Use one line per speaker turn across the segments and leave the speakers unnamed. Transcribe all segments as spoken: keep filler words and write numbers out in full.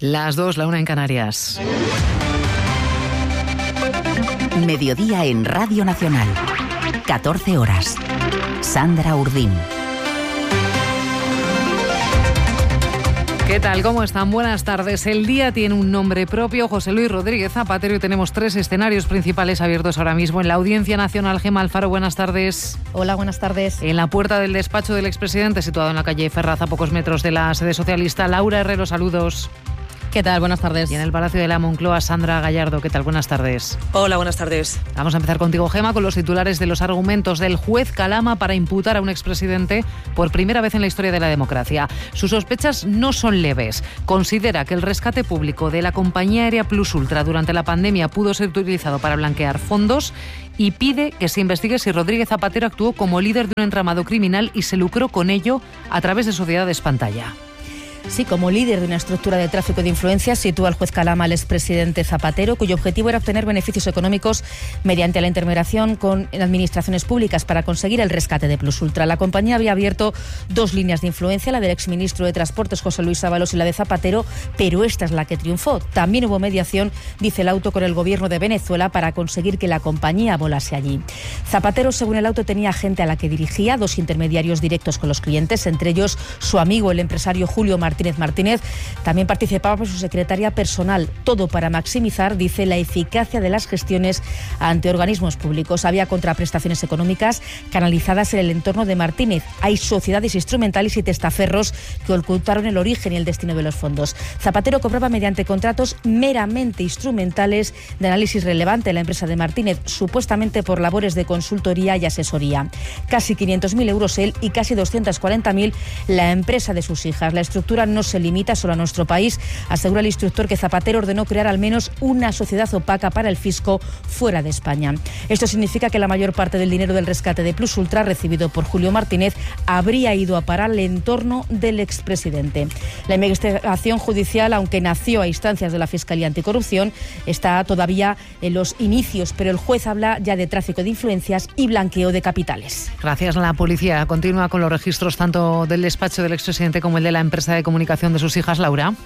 Las dos, la una en Canarias.
Mediodía en Radio Nacional. catorce horas. Sandra Urdín.
¿Qué tal? ¿Cómo están? Buenas tardes. El día tiene un nombre propio, José Luis Rodríguez Zapatero, y tenemos tres escenarios principales abiertos ahora mismo en la Audiencia Nacional. Gemma Alfaro, buenas tardes.
Hola, buenas tardes.
En la puerta del despacho del expresidente, situado en la calle Ferraz, a pocos metros de la sede socialista, Laura Herrero, saludos.
¿Qué tal? Buenas tardes.
Y en el Palacio de la Moncloa, Sandra Gallardo. ¿Qué tal? Buenas tardes.
Hola, buenas tardes.
Vamos a empezar contigo, Gemma, con los titulares de los argumentos del juez Calama para imputar a un expresidente por primera vez en la historia de la democracia. Sus sospechas no son leves. Considera que el rescate público de la compañía aérea Plus Ultra durante la pandemia pudo ser utilizado para blanquear fondos y pide que se investigue si Rodríguez Zapatero actuó como líder de un entramado criminal y se lucró con ello a través de sociedades pantalla.
Sí, como líder de una estructura de tráfico de influencias, sitúa el juez Calama al expresidente Zapatero, cuyo objetivo era obtener beneficios económicos mediante la intermediación con administraciones públicas para conseguir el rescate de Plus Ultra. La compañía había abierto dos líneas de influencia, la del exministro de Transportes José Luis Ábalos y la de Zapatero, pero esta es la que triunfó. También hubo mediación, dice el auto, con el gobierno de Venezuela para conseguir que la compañía volase allí. Zapatero, según el auto, tenía gente a la que dirigía, dos intermediarios directos con los clientes, entre ellos su amigo, el empresario Julio Martínez Martínez Martínez. También participaba por su secretaria personal, todo para maximizar, dice, la eficacia de las gestiones ante organismos públicos. Había contraprestaciones económicas canalizadas en el entorno de Martínez. Hay sociedades instrumentales y testaferros que ocultaron el origen y el destino de los fondos. Zapatero cobraba mediante contratos meramente instrumentales de análisis relevante en la empresa de Martínez, supuestamente por labores de consultoría y asesoría. Casi quinientos mil euros él y casi doscientos cuarenta mil la empresa de sus hijas. La estructura no se limita solo a nuestro país. Asegura el instructor que Zapatero ordenó crear al menos una sociedad opaca para el fisco fuera de España. Esto significa que la mayor parte del dinero del rescate de Plus Ultra recibido por Julio Martínez habría ido a parar al entorno del expresidente. La investigación judicial, aunque nació a instancias de la Fiscalía Anticorrupción, está todavía en los inicios, pero el juez habla ya de tráfico de influencias y blanqueo de capitales.
Gracias. La policía continúa con los registros tanto del despacho del expresidente como el de la empresa de comunicación de sus hijas, Laura.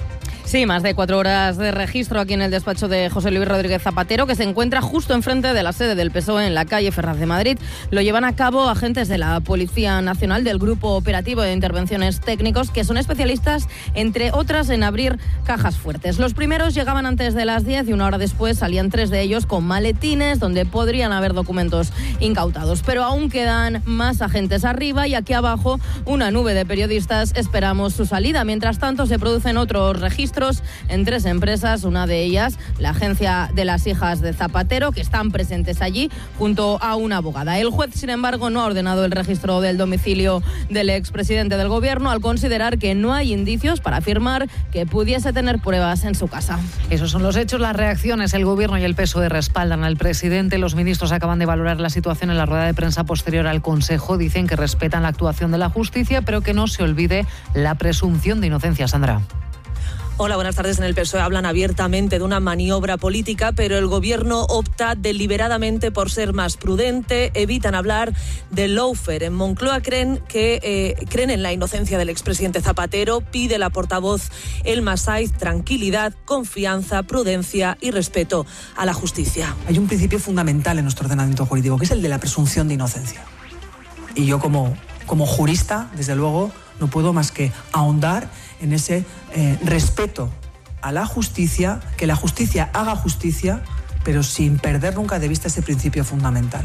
Sí, más de cuatro horas de registro aquí en el despacho de José Luis Rodríguez Zapatero, que se encuentra justo enfrente de la sede del P S O E en la calle Ferraz de Madrid. Lo llevan a cabo agentes de la Policía Nacional del Grupo Operativo de Intervenciones Técnicos, que son especialistas, entre otras, en abrir cajas fuertes. Los primeros llegaban antes de las diez y una hora después salían tres de ellos con maletines donde podrían haber documentos incautados. Pero aún quedan más agentes arriba y aquí abajo una nube de periodistas esperamos su salida. Mientras tanto, se producen otros registros en tres empresas, una de ellas la agencia de las hijas de Zapatero, que están presentes allí junto a una abogada. El juez, sin embargo, no ha ordenado el registro del domicilio del expresidente del gobierno, al considerar que no hay indicios para afirmar que pudiese tener pruebas en su casa.
Esos son los hechos, las reacciones. El gobierno y el P S O E respaldan al presidente. Los ministros acaban de valorar la situación en la rueda de prensa posterior al Consejo. Dicen que respetan la actuación de la justicia, pero que no se olvide la presunción de inocencia. Sandra.
Hola, buenas tardes. En el P S O E hablan abiertamente de una maniobra política, pero el gobierno opta deliberadamente por ser más prudente, evitan hablar de lawfare. En Moncloa creen que eh, creen en la inocencia del expresidente Zapatero, pide la portavoz Elma Saiz tranquilidad, confianza, prudencia y respeto a la justicia.
Hay un principio fundamental en nuestro ordenamiento jurídico, que es el de la presunción de inocencia. Y yo como, como jurista, desde luego, no puedo más que ahondar en ese eh, respeto a la justicia, que la justicia haga justicia, pero sin perder nunca de vista ese principio fundamental.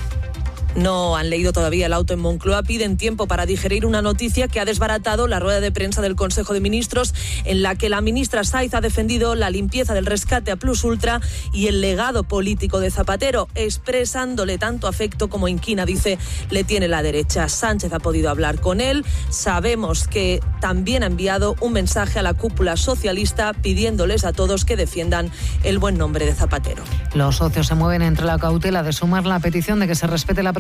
No han leído todavía el auto en Moncloa, piden tiempo para digerir una noticia que ha desbaratado la rueda de prensa del Consejo de Ministros, en la que la ministra Saiz ha defendido la limpieza del rescate a Plus Ultra y el legado político de Zapatero, expresándole tanto afecto como inquina, dice, le tiene la derecha. Sánchez ha podido hablar con él. Sabemos que también ha enviado un mensaje a la cúpula socialista pidiéndoles a todos que defiendan el buen nombre de Zapatero.
Los socios se mueven entre la cautela de sumar la petición de que se respete la presunción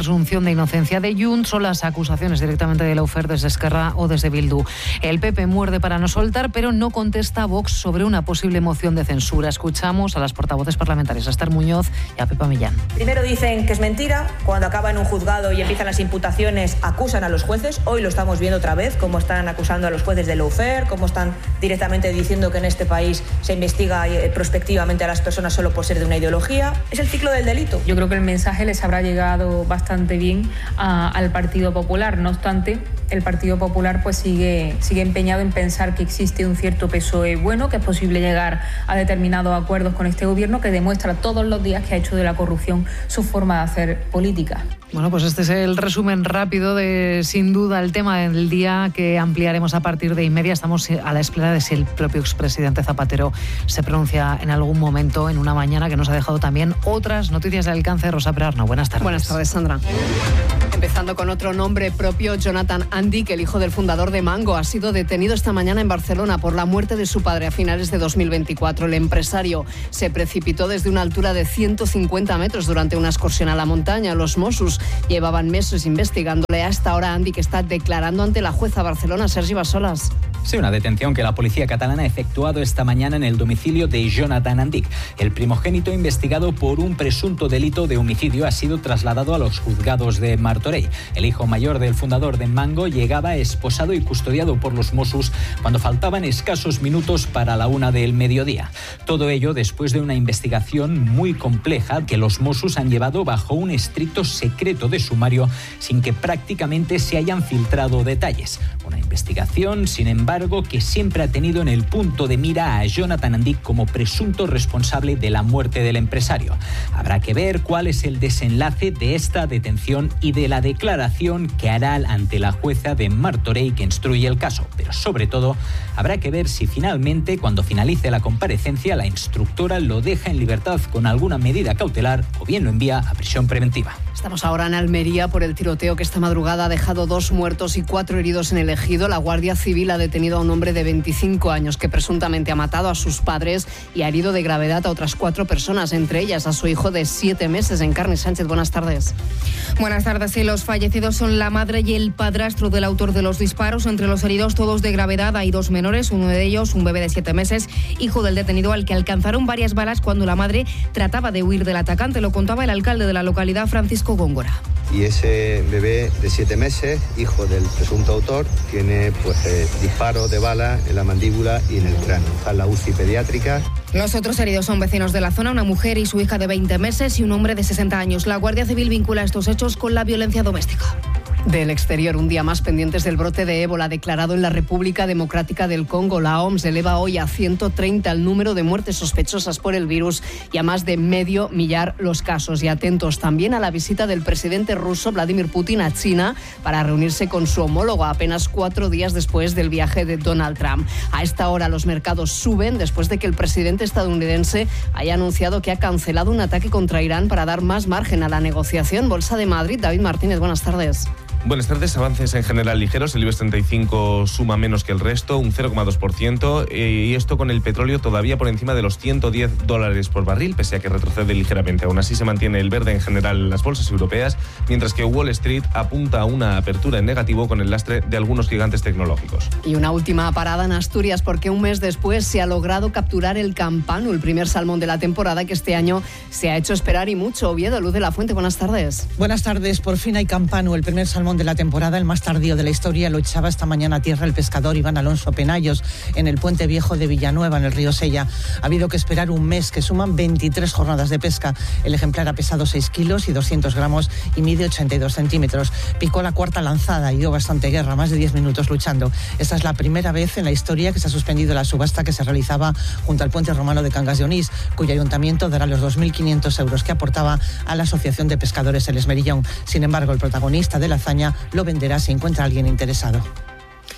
presunción de inocencia de Junts o las acusaciones directamente de Lawfare desde Esquerra o desde Bildu. El P P muerde para no soltar, pero no contesta a Vox sobre una posible moción de censura. Escuchamos a las portavoces parlamentarias, a Esther Muñoz y a Pepa Millán.
Primero dicen que es mentira, cuando acaba en un juzgado y empiezan las imputaciones, acusan a los jueces. Hoy lo estamos viendo otra vez, cómo están acusando a los jueces de Lawfare, cómo están directamente diciendo que en este país se investiga prospectivamente a las personas solo por ser de una ideología. Es el ciclo del delito.
Yo creo que el mensaje les habrá llegado bastante bien a, al Partido Popular. No obstante, el Partido Popular pues sigue, sigue empeñado en pensar que existe un cierto P S O E bueno, que es posible llegar a determinados acuerdos con este gobierno, que demuestra todos los días que ha hecho de la corrupción su forma de hacer política.
Bueno, pues este es el resumen rápido de, sin duda, el tema del día, que ampliaremos a partir de inmedia. Estamos a la espera de si el propio expresidente Zapatero se pronuncia en algún momento, en una mañana que nos ha dejado también otras noticias de alcance. Rosa Perarno, buenas tardes.
Buenas tardes, Sandra. Empezando con otro nombre propio, Jonathan Andic, el hijo del fundador de Mango, ha sido detenido esta mañana en Barcelona por la muerte de su padre a finales de dos mil veinticuatro. El empresario se precipitó desde una altura de ciento cincuenta metros durante una excursión a la montaña. Los Mossos llevaban meses investigándole. Hasta ahora Andic está declarando ante la jueza Barcelona. Sergi Bassolas.
Sí, una detención que la policía catalana ha efectuado esta mañana en el domicilio de Jonathan Andic. El primogénito, investigado por un presunto delito de homicidio, ha sido trasladado a los juzgados de Martorell. El hijo mayor del fundador de Mango llegaba esposado y custodiado por los Mossos cuando faltaban escasos minutos para la una del mediodía. Todo ello después de una investigación muy compleja que los Mossos han llevado bajo un estricto secreto de sumario sin que prácticamente se hayan filtrado detalles. Una investigación, sin embargo, que siempre ha tenido en el punto de mira a Jonathan Andic como presunto responsable de la muerte del empresario. Habrá que ver cuál es el desenlace de esta detención y de la declaración que hará ante la jueza de Martorell que instruye el caso. Pero sobre todo, habrá que ver si finalmente, cuando finalice la comparecencia, la instructora lo deja en libertad con alguna medida cautelar o bien lo envía a prisión preventiva.
Estamos ahora en Almería por el tiroteo que esta madrugada ha dejado dos muertos y cuatro heridos en el Ejido. La Guardia Civil ha detenido a un hombre de veinticinco años que presuntamente ha matado a sus padres y ha herido de gravedad a otras cuatro personas, entre ellas a su hijo de siete meses. Encarni Sánchez, buenas tardes.
Buenas tardes. Sí, los fallecidos son la madre y el padrastro del autor de los disparos. Entre los heridos, todos de gravedad, hay dos menores, uno de ellos, un bebé de siete meses, hijo del detenido al que alcanzaron varias balas cuando la madre trataba de huir del atacante. Lo contaba el alcalde de la localidad, Francisco Góngora.
Y ese bebé de siete meses, hijo del presunto autor, tiene pues eh, disparos de bala en la mandíbula y en el cráneo. Está en la U C I pediátrica.
Los otros heridos son vecinos de la zona, una mujer y su hija de veinte meses y un hombre de sesenta años. La Guardia Civil vincula estos hechos con la violencia doméstica.
Del exterior, un día más pendientes del brote de ébola declarado en la República Democrática del Congo. La O M S eleva hoy a ciento treinta el número de muertes sospechosas por el virus y a más de medio millar los casos. Y atentos también a la visita del presidente ruso Vladimir Putin a China para reunirse con su homólogo apenas cuatro días después del viaje de Donald Trump. A esta hora los mercados suben después de que el presidente estadounidense haya anunciado que ha cancelado un ataque contra Irán para dar más margen a la negociación. Bolsa de Madrid, David Martínez, buenas tardes.
Buenas tardes. Avances en general ligeros. El IBEX treinta y cinco suma menos que el resto, un cero coma dos por ciento. Y esto con el petróleo todavía por encima de los ciento diez dólares por barril, pese a que retrocede ligeramente. Aún así se mantiene el verde en general en las bolsas europeas, mientras que Wall Street apunta a una apertura en negativo con el lastre de algunos gigantes tecnológicos.
Y una última parada en Asturias, porque un mes después se ha logrado capturar el campano, el primer salmón de la temporada, que este año se ha hecho esperar y mucho. Oviedo, Luz de la Fuente, buenas tardes.
Buenas tardes. Por fin hay campano, el primer salmón de la temporada, el más tardío de la historia. Lo echaba esta mañana a tierra el pescador Iván Alonso Penallos en el puente viejo de Villanueva, en el río Sella. Ha habido que esperar un mes, que suman veintitrés jornadas de pesca. El ejemplar ha pesado seis kilos y doscientos gramos y mide ochenta y dos centímetros. Picó la cuarta lanzada y dio bastante guerra, más de diez minutos luchando. Esta es la primera vez en la historia que se ha suspendido la subasta que se realizaba junto al puente romano de Cangas de Onís, cuyo ayuntamiento dará los dos mil quinientos euros que aportaba a la Asociación de Pescadores El Esmerillón. Sin embargo, el protagonista de la hazaña lo venderá si encuentra a alguien interesado.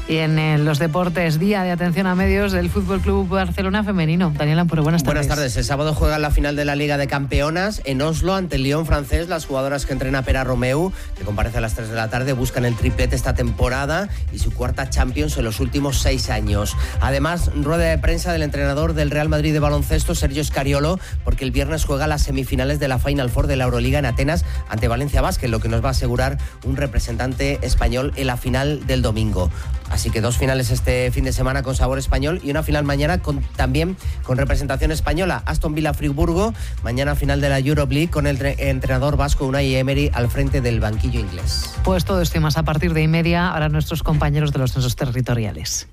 Y en eh, los deportes, día de atención a medios del Fútbol Club Barcelona femenino. Daniel Ampuro, buenas tardes.
Buenas tardes. El sábado juegan la final de la Liga de Campeonas en Oslo ante el Lyon francés. Las jugadoras que entrena Pera Romeu, que comparece a las tres de la tarde, buscan el triplete esta temporada y su cuarta Champions en los últimos seis años. Además, rueda de prensa del entrenador del Real Madrid de baloncesto, Sergio Scariolo, porque el viernes juega las semifinales de la Final Four de la Euroliga en Atenas ante Valencia Basket, lo que nos va a asegurar un representante español en la final del domingo. Así que dos finales este fin de semana con sabor español y una final mañana con, también con representación española. Aston Villa Friburgo, mañana final de la Euroleague con el tre- entrenador vasco Unai Emery al frente del banquillo inglés.
Pues todo esto y más a partir de y media, ahora nuestros compañeros de los censos territoriales.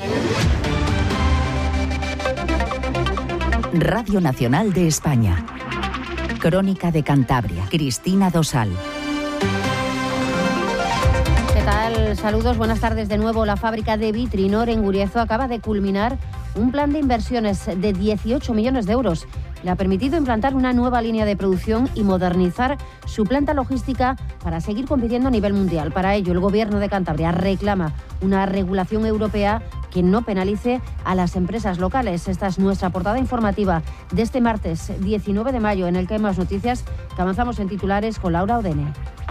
Radio Nacional de España. Crónica de Cantabria. Cristina Dosal.
¿Qué tal? Saludos, buenas tardes de nuevo. La fábrica de Vitrinor en Guriezo acaba de culminar un plan de inversiones de dieciocho millones de euros. Le ha permitido implantar una nueva línea de producción y modernizar su planta logística para seguir compitiendo a nivel mundial. Para ello, el Gobierno de Cantabria reclama una regulación europea que no penalice a las empresas locales. Esta es nuestra portada informativa de este martes diecinueve de mayo, en el que hay más noticias que avanzamos en titulares con Laura Odene.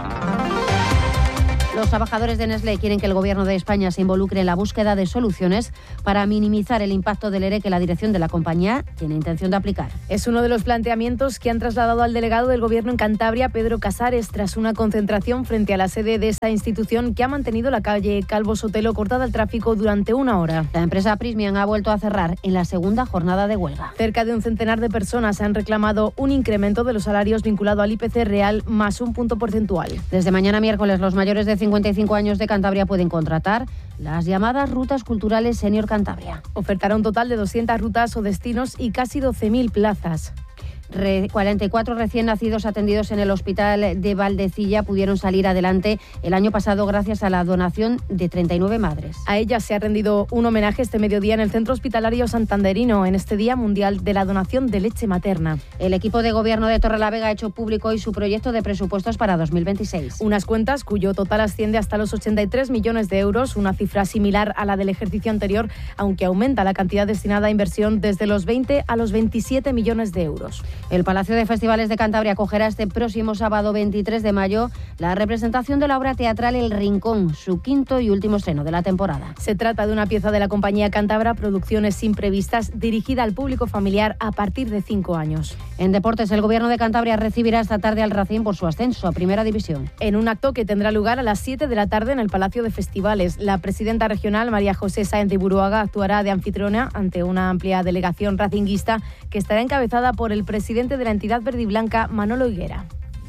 Los trabajadores de Nestlé quieren que el Gobierno de España se involucre en la búsqueda de soluciones para minimizar el impacto del ERE que la dirección de la compañía tiene intención de aplicar.
Es uno de los planteamientos que han trasladado al delegado del Gobierno en Cantabria, Pedro Casares, tras una concentración frente a la sede de esa institución que ha mantenido la calle Calvo Sotelo cortada al tráfico durante una hora.
La empresa Prysmian ha vuelto a cerrar en la segunda jornada de huelga.
Cerca de un centenar de personas han reclamado un incremento de los salarios vinculado al I P C real más un punto porcentual.
Desde mañana miércoles, los mayores de cincuenta y cinco años de Cantabria pueden contratar las llamadas rutas culturales Senior Cantabria.
Ofertará un total de doscientas rutas o destinos y casi doce mil plazas.
cuarenta y cuatro recién nacidos atendidos en el hospital de Valdecilla pudieron salir adelante el año pasado gracias a la donación de treinta y nueve madres.
A ellas se ha rendido un homenaje este mediodía en el Centro Hospitalario Santanderino, en este Día Mundial de la Donación de Leche Materna.
El equipo de gobierno de Torrelavega ha hecho público hoy su proyecto de presupuestos para dos mil veintiséis.
Unas cuentas cuyo total asciende hasta los ochenta y tres millones de euros, una cifra similar a la del ejercicio anterior, aunque aumenta la cantidad destinada a inversión desde los veinte a los veintisiete millones de euros.
El Palacio de Festivales de Cantabria acogerá este próximo sábado veintitrés de mayo la representación de la obra teatral El Rincón, su quinto y último estreno de la temporada.
Se trata de una pieza de la compañía cántabra Producciones Imprevistas, dirigida al público familiar a partir de cinco años.
En deportes, el Gobierno de Cantabria recibirá esta tarde al Racing por su ascenso a Primera División.
En un acto que tendrá lugar a las siete de la tarde en el Palacio de Festivales, la presidenta regional María José Sáenz de Buruaga actuará de anfitriona ante una amplia delegación racinguista que estará encabezada por el presidente de la entidad verdiblanca, Manolo Higuera.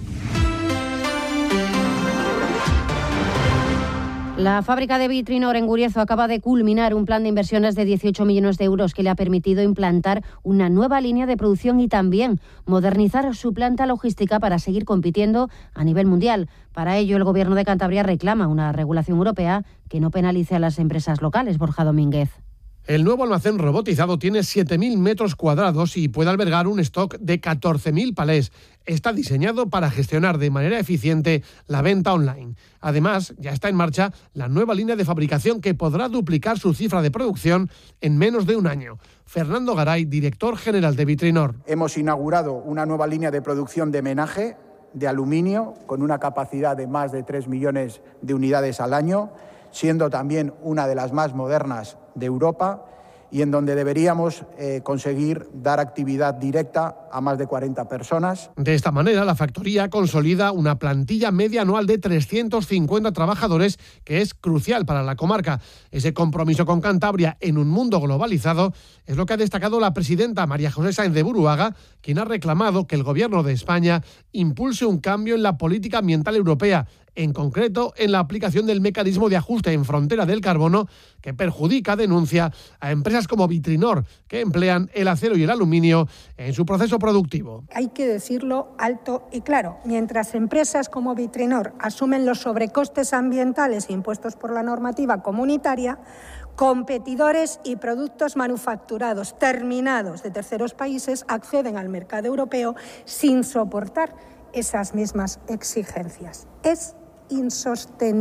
La fábrica de Vitrinor en Guriezo acaba de culminar un plan de inversiones de dieciocho millones de euros que le ha permitido implantar una nueva línea de producción y también modernizar su planta logística para seguir compitiendo a nivel mundial. Para ello, el Gobierno de Cantabria reclama una regulación europea que no penalice a las empresas locales. Borja Domínguez.
El nuevo almacén robotizado tiene siete mil metros cuadrados y puede albergar un stock de catorce mil palés. Está diseñado para gestionar de manera eficiente la venta online. Además, ya está en marcha la nueva línea de fabricación que podrá duplicar su cifra de producción en menos de un año. Fernando Garay, director general de Vitrinor.
Hemos inaugurado una nueva línea de producción de menaje de aluminio con una capacidad de más de tres millones de unidades al año, siendo también una de las más modernas de Europa y en donde deberíamos eh, conseguir dar actividad directa a más de cuarenta personas.
De esta manera, la factoría consolida una plantilla media anual de trescientos cincuenta trabajadores, que es crucial para la comarca. Ese compromiso con Cantabria en un mundo globalizado es lo que ha destacado la presidenta María José Sáenz de Buruaga, quien ha reclamado que el Gobierno de España impulse un cambio en la política ambiental europea, en concreto en la aplicación del mecanismo de ajuste en frontera del carbono, que perjudica, denuncia, a empresas como Vitrinor, que emplean el acero y el aluminio en su proceso productivo.
Hay que decirlo alto y claro. Mientras empresas como Vitrinor asumen los sobrecostes ambientales impuestos por la normativa comunitaria, competidores y productos manufacturados terminados de terceros países acceden al mercado europeo sin soportar esas mismas exigencias. Es insostenible.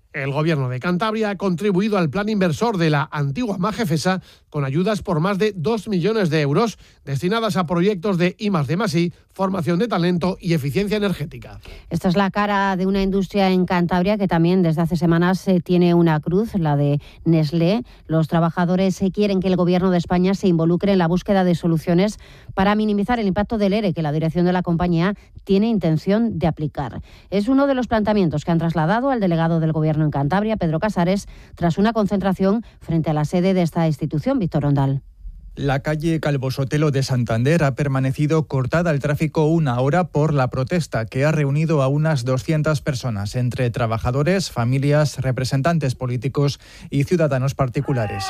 El Gobierno de Cantabria ha contribuido al plan inversor de la antigua Magefesa con ayudas por más de dos millones de euros destinadas a proyectos de I más D más I, formación de talento y eficiencia energética.
Esta es la cara de una industria en Cantabria que también desde hace semanas eh, tiene una cruz, la de Nestlé. Los trabajadores eh, quieren que el Gobierno de España se involucre en la búsqueda de soluciones para minimizar el impacto del ERE que la dirección de la compañía tiene intención de aplicar. Es uno de los planteamientos que han trasladado al delegado del Gobierno en Cantabria, Pedro Casares, tras una concentración frente a la sede de esta institución, Víctor Ondal.
La calle Calvo Sotelo de Santander ha permanecido cortada al tráfico una hora por la protesta que ha reunido a unas doscientas personas, entre trabajadores, familias, representantes políticos y ciudadanos particulares.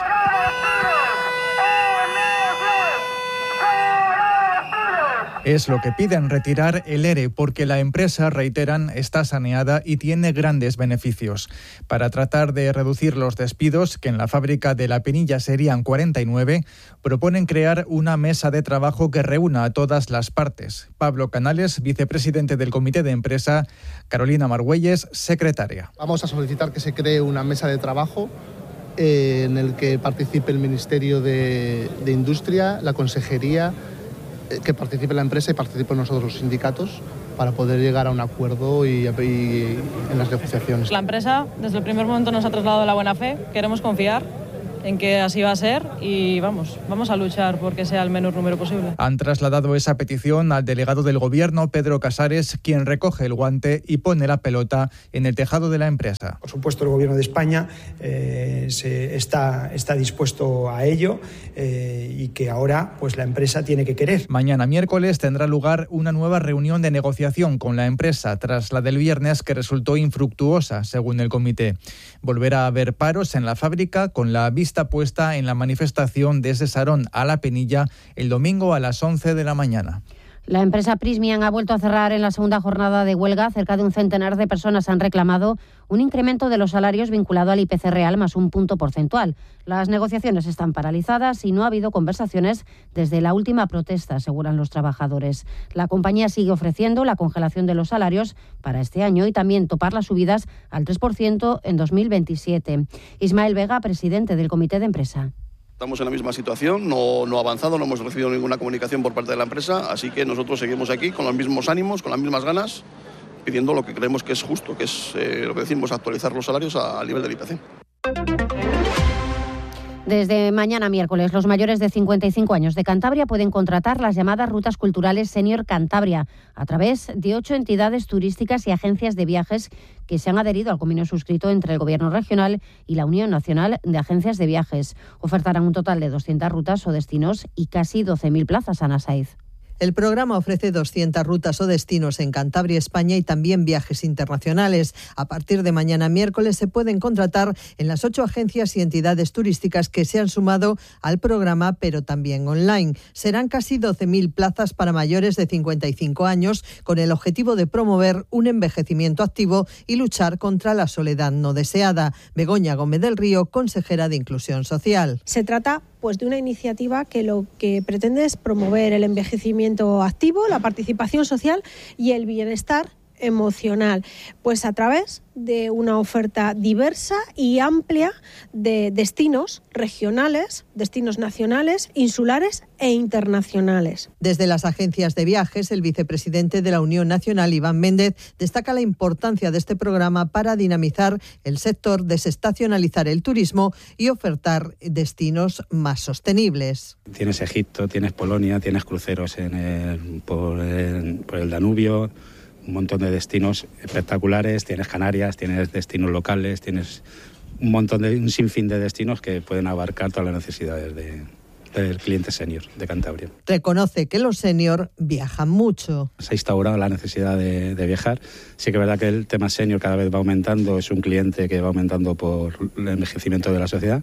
Es lo que piden, retirar el ERE, porque la empresa, reiteran, está saneada y tiene grandes beneficios. Para tratar de reducir los despidos, que en la fábrica de La Pinilla serían cuarenta y nueve, proponen crear una mesa de trabajo que reúna a todas las partes. Pablo Canales, vicepresidente del Comité de Empresa, Carolina Margüelles, secretaria.
Vamos a solicitar que se cree una mesa de trabajo eh, en el que participe el Ministerio de, de Industria, la Consejería, que participe la empresa y participen nosotros los sindicatos para poder llegar a un acuerdo y, y en las negociaciones.
La empresa desde el primer momento nos ha trasladado la buena fe, queremos confiar en que así va a ser y vamos, vamos a luchar porque sea el menor número posible.
Han trasladado esa petición al delegado del Gobierno, Pedro Casares, quien recoge el guante y pone la pelota en el tejado de la empresa.
Por supuesto, el Gobierno de España eh, se está, está dispuesto a ello eh, y que ahora pues la empresa tiene que querer.
Mañana miércoles tendrá lugar una nueva reunión de negociación con la empresa tras la del viernes, que resultó infructuosa, según el comité. Volverá a haber paros en la fábrica con la vista puesta en la manifestación desde Sarón a La Pinilla el domingo a las once de la mañana.
La empresa Prysmian ha vuelto a cerrar en la segunda jornada de huelga. Cerca de un centenar de personas han reclamado un incremento de los salarios vinculado al I P C real más un punto porcentual. Las negociaciones están paralizadas y no ha habido conversaciones desde la última protesta, aseguran los trabajadores. La compañía sigue ofreciendo la congelación de los salarios para este año y también topar las subidas al tres por ciento en dos mil veintisiete. Ismael Vega, presidente del Comité de Empresa.
Estamos en la misma situación, no, no ha avanzado, no hemos recibido ninguna comunicación por parte de la empresa, así que nosotros seguimos aquí con los mismos ánimos, con las mismas ganas, pidiendo lo que creemos que es justo, que es eh, lo que decimos, actualizar los salarios al nivel del I P C.
Desde mañana miércoles, los mayores de cincuenta y cinco años de Cantabria pueden contratar las llamadas Rutas Culturales Senior Cantabria a través de ocho entidades turísticas y agencias de viajes que se han adherido al convenio suscrito entre el Gobierno regional y la Unión Nacional de Agencias de Viajes. Ofertarán un total de doscientas rutas o destinos y casi doce mil plazas. Ana Saiz.
El programa ofrece doscientas rutas o destinos en Cantabria, España y también viajes internacionales. A partir de mañana miércoles se pueden contratar en las ocho agencias y entidades turísticas que se han sumado al programa, pero también online. Serán casi doce mil plazas para mayores de cincuenta y cinco años, con el objetivo de promover un envejecimiento activo y luchar contra la soledad no deseada. Begoña Gómez del Río, consejera de Inclusión Social.
Se trata pues de una iniciativa que lo que pretende es promover el envejecimiento activo, la participación social y el bienestar emocional, pues a través de una oferta diversa y amplia de destinos regionales, destinos nacionales, insulares e internacionales.
Desde las agencias de viajes, el vicepresidente de la Unión Nacional, Iván Méndez, destaca la importancia de este programa para dinamizar el sector, desestacionalizar el turismo y ofertar destinos más sostenibles.
Tienes Egipto, tienes Polonia, tienes cruceros en el, por, el, por el Danubio, un montón de destinos espectaculares, tienes Canarias, tienes destinos locales, tienes un montón de un sinfín de destinos que pueden abarcar todas las necesidades de, del cliente senior de Cantabria.
Reconoce que los senior viajan mucho.
Se ha instaurado la necesidad de, de viajar. Sí que es verdad que el tema senior cada vez va aumentando, es un cliente que va aumentando por el envejecimiento de la sociedad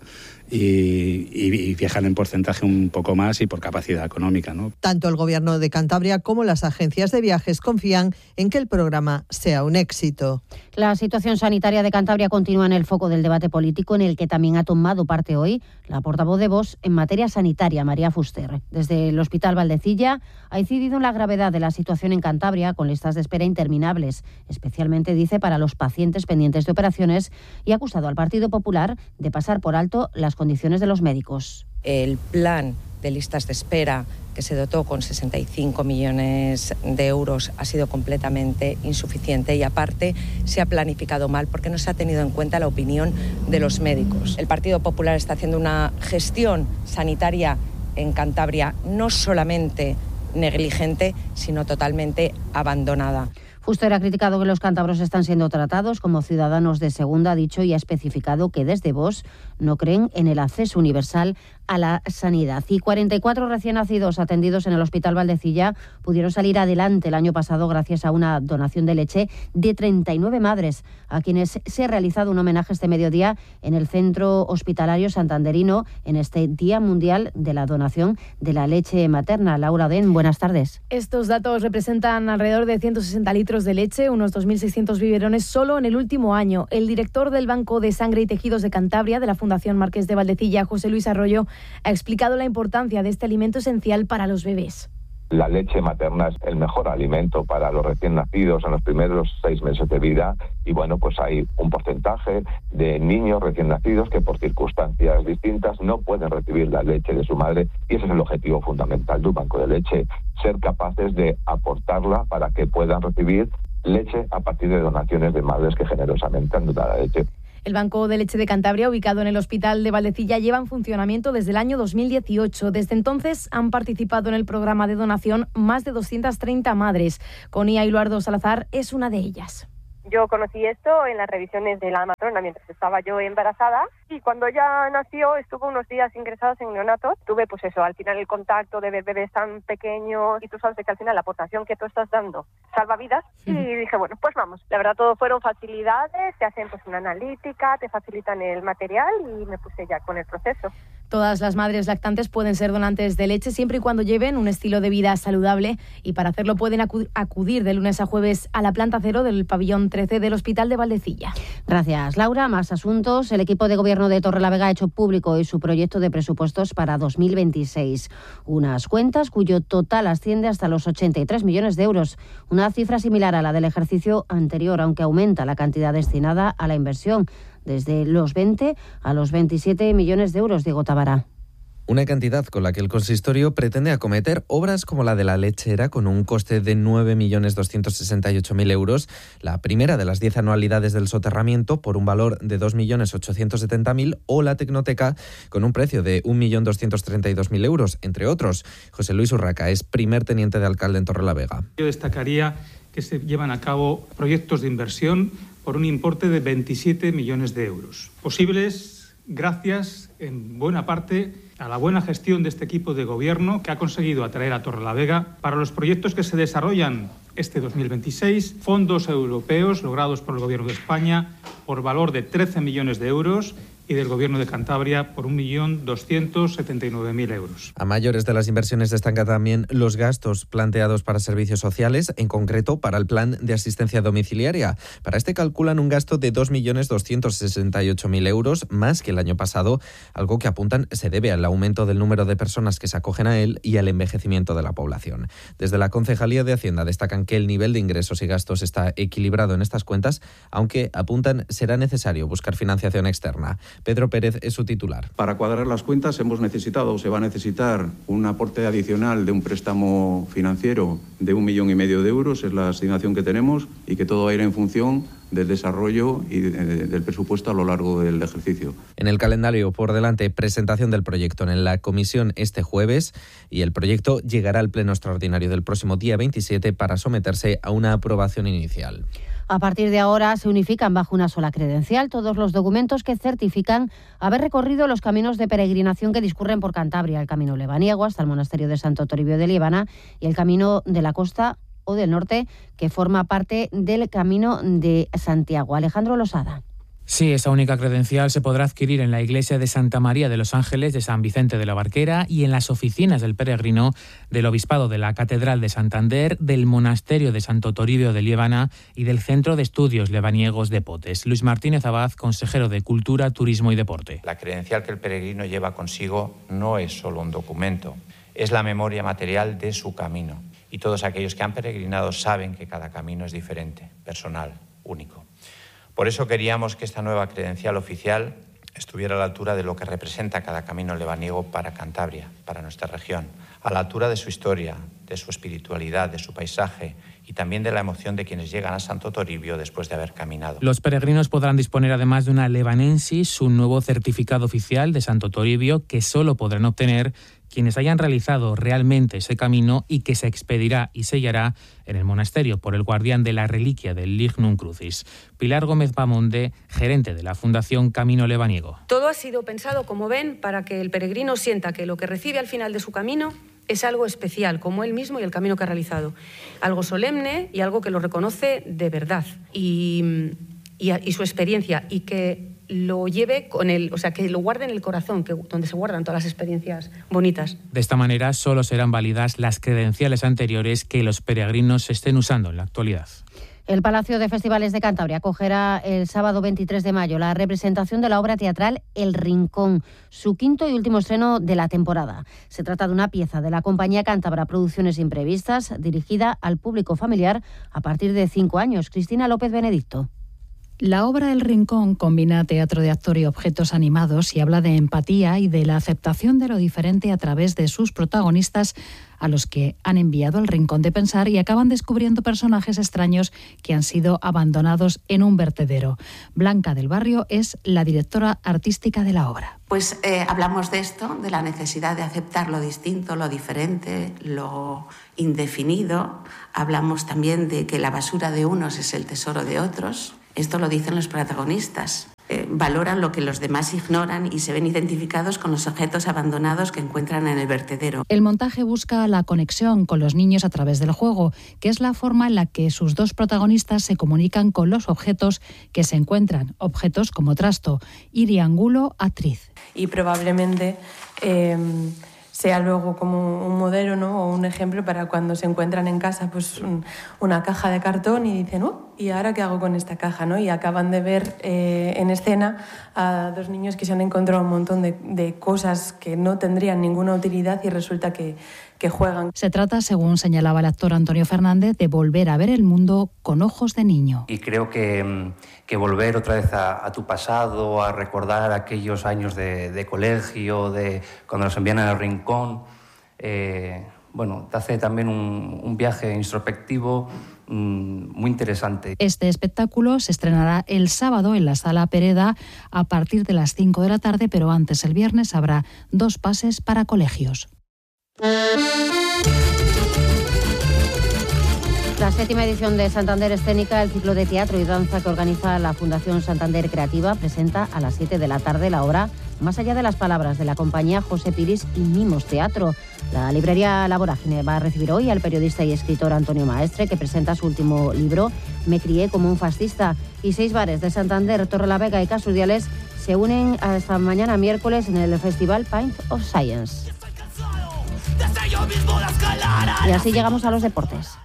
y, y, y viajan en porcentaje un poco más y por capacidad económica, ¿no?
Tanto el Gobierno de Cantabria como las agencias de viajes confían en que el programa sea un éxito.
La situación sanitaria de Cantabria continúa en el foco del debate político, en el que también ha tomado parte hoy la portavoz de Vox en materia sanitaria, María Fuster. Desde el Hospital Valdecilla ha incidido en la gravedad de la situación en Cantabria, con listas de espera interminables, especialmente, dice, para los pacientes pendientes de operaciones, y ha acusado al Partido Popular de pasar por alto las condiciones de los médicos.
El plan de listas de espera, que se dotó con sesenta y cinco millones de euros, ha sido completamente insuficiente y aparte se ha planificado mal porque no se ha tenido en cuenta la opinión de los médicos. El Partido Popular está haciendo una gestión sanitaria en Cantabria no solamente negligente, sino totalmente abandonada.
Fuster ha criticado que los cántabros están siendo tratados como ciudadanos de segunda, ha dicho, y ha especificado que desde Vox no creen en el acceso universal a la sanidad. Y cuarenta y cuatro recién nacidos atendidos en el Hospital Valdecilla pudieron salir adelante el año pasado gracias a una donación de leche de treinta y nueve madres, a quienes se ha realizado un homenaje este mediodía en el Centro Hospitalario Santanderino en este Día Mundial de la Donación de la Leche Materna. Laura Den, buenas tardes.
Estos datos representan alrededor de ciento sesenta litros de leche, unos dos mil seiscientos biberones solo en el último año. El director del Banco de Sangre y Tejidos de Cantabria, de la Fundación Marqués de Valdecilla, José Luis Arroyo, ha explicado la importancia de este alimento esencial para los bebés.
La leche materna es el mejor alimento para los recién nacidos en los primeros seis meses de vida y bueno, pues hay un porcentaje de niños recién nacidos que por circunstancias distintas no pueden recibir la leche de su madre y ese es el objetivo fundamental de un banco de leche, ser capaces de aportarla para que puedan recibir leche a partir de donaciones de madres que generosamente han donado la leche.
El Banco de Leche de Cantabria, ubicado en el Hospital de Valdecilla, lleva en funcionamiento desde el año dos mil dieciocho. Desde entonces han participado en el programa de donación más de doscientas treinta madres. Conía Iluardo Salazar es una de ellas.
Yo conocí esto en las revisiones de la matrona mientras estaba yo embarazada y cuando ya nació estuvo unos días ingresados en neonatos. Tuve pues eso, al final el contacto de ver bebés tan pequeños y tú sabes que al final la aportación que tú estás dando salva vidas y dije, bueno, pues vamos. La verdad todo fueron facilidades, te hacen pues una analítica, te facilitan el material y me puse ya con el proceso.
Todas las madres lactantes pueden ser donantes de leche siempre y cuando lleven un estilo de vida saludable y para hacerlo pueden acudir de lunes a jueves a la planta cero del pabellón trece del Hospital de Valdecilla.
Gracias, Laura. Más asuntos. El equipo de gobierno de Torrelavega ha hecho público hoy su proyecto de presupuestos para dos mil veintiséis. Unas cuentas cuyo total asciende hasta los ochenta y tres millones de euros. Una cifra similar a la del ejercicio anterior, aunque aumenta la cantidad destinada a la inversión, desde los veinte a los veintisiete millones de euros. Diego Tabará.
Una cantidad con la que el consistorio pretende acometer obras como la de la lechera con un coste de nueve millones doscientos sesenta y ocho mil euros, la primera de las diez anualidades del soterramiento por un valor de dos millones ochocientos setenta mil o la tecnoteca con un precio de un millón doscientos treinta y dos mil euros, entre otros. José Luis Urraca es primer teniente de alcalde en Torrelavega.
Yo destacaría que se llevan a cabo proyectos de inversión por un importe de veintisiete millones de euros, posibles gracias en buena parte a la buena gestión de este equipo de gobierno que ha conseguido atraer a Torrelavega para los proyectos que se desarrollan este dos mil veintiséis, fondos europeos logrados por el Gobierno de España por valor de trece millones de euros y del Gobierno de Cantabria por un millón doscientos setenta y nueve mil euros.
A mayores de las inversiones destacan también los gastos planteados para servicios sociales, en concreto para el plan de asistencia domiciliaria. Para este calculan un gasto de dos millones doscientos sesenta y ocho mil euros, más que el año pasado, algo que apuntan se debe al aumento del número de personas que se acogen a él y al envejecimiento de la población. Desde la Concejalía de Hacienda destacan que el nivel de ingresos y gastos está equilibrado en estas cuentas, aunque apuntan será necesario buscar financiación externa. Pedro Pérez es su titular.
Para cuadrar las cuentas hemos necesitado o se va a necesitar un aporte adicional de un préstamo financiero de un millón y medio de euros, es la asignación que tenemos y que todo va a ir en función del desarrollo y del presupuesto a lo largo del ejercicio.
En el calendario por delante, presentación del proyecto en la comisión este jueves y el proyecto llegará al pleno extraordinario del próximo día veintisiete para someterse a una aprobación inicial.
A partir de ahora se unifican bajo una sola credencial todos los documentos que certifican haber recorrido los caminos de peregrinación que discurren por Cantabria, el camino lebaniego hasta el monasterio de Santo Toribio de Líbana y el camino de la costa o del norte que forma parte del camino de Santiago. Alejandro Losada.
Sí, esa única credencial se podrá adquirir en la iglesia de Santa María de los Ángeles de San Vicente de la Barquera y en las oficinas del peregrino del Obispado de la Catedral de Santander, del Monasterio de Santo Toribio de Liébana y del Centro de Estudios Lebaniegos de Potes. Luis Martínez Abad, consejero de Cultura, Turismo y Deporte.
La credencial que el peregrino lleva consigo no es solo un documento, es la memoria material de su camino. Y todos aquellos que han peregrinado saben que cada camino es diferente, personal, único. Por eso queríamos que esta nueva credencial oficial estuviera a la altura de lo que representa cada camino lebaniego para Cantabria, para nuestra región, a la altura de su historia, de su espiritualidad, de su paisaje y también de la emoción de quienes llegan a Santo Toribio después de haber caminado.
Los peregrinos podrán disponer además de una Lebanensis, un nuevo certificado oficial de Santo Toribio que solo podrán obtener quienes hayan realizado realmente ese camino y que se expedirá y sellará en el monasterio por el guardián de la reliquia del Lignum Crucis. Pilar Gómez Bamonde, gerente de la Fundación Camino Lebaniego.
Todo ha sido pensado, como ven, para que el peregrino sienta que lo que recibe al final de su camino es algo especial, como él mismo y el camino que ha realizado. Algo solemne y algo que lo reconoce de verdad y, y, y su experiencia, y que lo lleve con él, o sea, que lo guarde en el corazón, que, donde se guardan todas las experiencias bonitas.
De esta manera solo serán válidas las credenciales anteriores que los peregrinos estén usando en la actualidad.
El Palacio de Festivales de Cantabria acogerá el sábado veintitrés de mayo la representación de la obra teatral El Rincón, su quinto y último estreno de la temporada. Se trata de una pieza de la compañía cántabra Producciones Imprevistas, dirigida al público familiar a partir de cinco años. Cristina López Benedicto.
La obra El Rincón combina teatro de actor y objetos animados y habla de empatía y de la aceptación de lo diferente a través de sus protagonistas, a los que han enviado al rincón de pensar y acaban descubriendo personajes extraños que han sido abandonados en un vertedero. Blanca del Barrio es la directora artística de la obra.
Pues eh, hablamos de esto, de la necesidad de aceptar lo distinto, lo diferente, lo indefinido. Hablamos también de que la basura de unos es el tesoro de otros. Esto lo dicen los protagonistas. Eh, valoran lo que los demás ignoran y se ven identificados con los objetos abandonados que encuentran en el vertedero.
El montaje busca la conexión con los niños a través del juego, que es la forma en la que sus dos protagonistas se comunican con los objetos que se encuentran, objetos como trasto. Iri Angulo, actriz.
Y probablemente eh, sea luego como un modelo, ¿no? O un ejemplo para cuando se encuentran en casa pues un, una caja de cartón y dicen, oh, ¿y ahora qué hago con esta caja? ¿No? Y acaban de ver eh, en escena a dos niños que se han encontrado un montón de, de cosas que no tendrían ninguna utilidad y resulta que, que juegan.
Se trata, según señalaba el actor Antonio Fernández, de volver a ver el mundo con ojos de niño.
Y creo que, que volver otra vez a, a tu pasado, a recordar aquellos años de, de colegio, de cuando nos envían al rincón, eh, bueno, te hace también un, un viaje introspectivo muy interesante.
Este espectáculo se estrenará el sábado en la Sala Pereda a partir de las cinco de la tarde, pero antes, el viernes, habrá dos pases para colegios.
La séptima edición de Santander Escénica, el ciclo de teatro y danza que organiza la Fundación Santander Creativa, presenta a las siete de la tarde la obra Más allá de las palabras, de la compañía José Piris y Mimos Teatro. La librería La Vorágine va a recibir hoy al periodista y escritor Antonio Maestre, que presenta su último libro, Me crié como un fascista. Y seis bares de Santander, Torrelavega y Casurdiales se unen hasta mañana miércoles en el Festival Pint of Science. Y así llegamos a los deportes.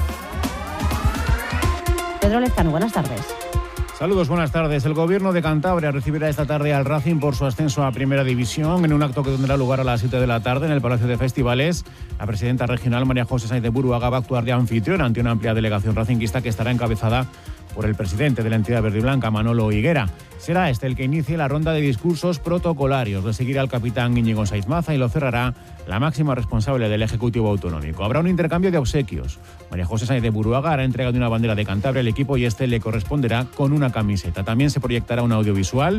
Pedro Lezcano, buenas tardes.
Saludos, buenas tardes. El Gobierno de Cantabria recibirá esta tarde al Racing por su ascenso a Primera División en un acto que tendrá lugar a las siete de la tarde en el Palacio de Festivales. La presidenta regional, María José Sáenz de Buruaga, va a actuar de anfitriona ante una amplia delegación racinguista que estará encabezada por el presidente de la entidad verde y blanca, Manolo Higuera. Será este el que inicie la ronda de discursos protocolarios. Lo seguirá el capitán Íñigo Saiz Maza y lo cerrará la máxima responsable del Ejecutivo Autonómico. Habrá un intercambio de obsequios. María José Sáenz de Buruaga hará entrega de una bandera de Cantabria al equipo y este le corresponderá con una camiseta. También se proyectará un audiovisual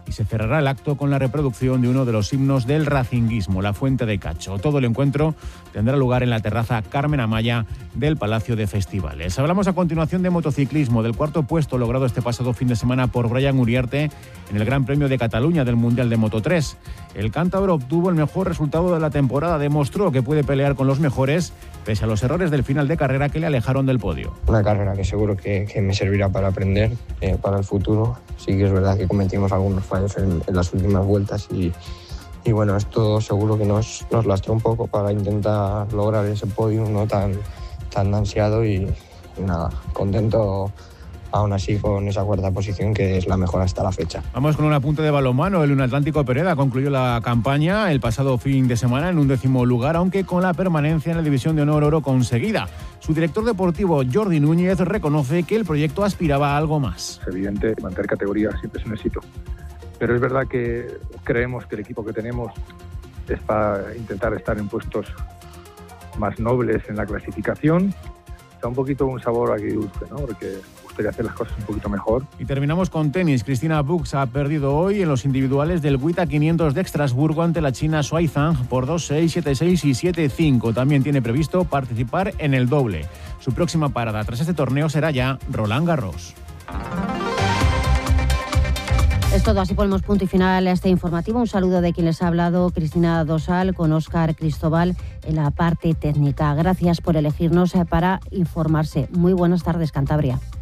y se cerrará el acto con la reproducción de uno de los himnos del racinguismo, la Fuente de Cacho. Todo el encuentro tendrá lugar en la terraza Carmen Amaya del Palacio de Festivales. Hablamos a continuación de motociclismo, del cuarto puesto logrado este pasado fin de semana por Brian Uriarte en el Gran Premio de Cataluña del Mundial de Moto tres. El cántabro obtuvo el mejor resultado de la temporada, demostró que puede pelear con los mejores pese a los errores del final de carrera que le alejaron del podio.
Una carrera que seguro que, que me servirá para aprender, eh, para el futuro. Sí que es verdad que cometimos algunos fallos en, en las últimas vueltas y, y bueno, esto seguro que nos, nos lastró un poco para intentar lograr ese podio no tan, tan ansiado y, y nada, contento aún así con esa cuarta posición que es la mejor hasta la fecha.
Vamos con un apunte de balonmano. El Uniatlántico Pereda concluyó la campaña el pasado fin de semana en un décimo lugar, aunque con la permanencia en la División de Honor Oro conseguida. Su director deportivo, Jordi Núñez, reconoce que el proyecto aspiraba a algo más.
Es evidente, mantener categoría siempre es un éxito, pero es verdad que creemos que el equipo que tenemos es para intentar estar en puestos más nobles en la clasificación. Da un poquito un sabor agridulce, ¿no? Porque gustaría hacer las cosas un poquito mejor.
Y terminamos con tenis. Cristina Bux ha perdido hoy en los individuales del WTA quinientos de Estrasburgo ante la china Shuai Zhang por dos seis, siete seis y siete cinco. También tiene previsto participar en el doble. Su próxima parada tras este torneo será ya Roland Garros.
Es todo, así ponemos punto y final a este informativo. Un saludo de quien les ha hablado, Cristina Dosal, con Óscar Cristóbal en la parte técnica. Gracias por elegirnos para informarse. Muy buenas tardes, Cantabria.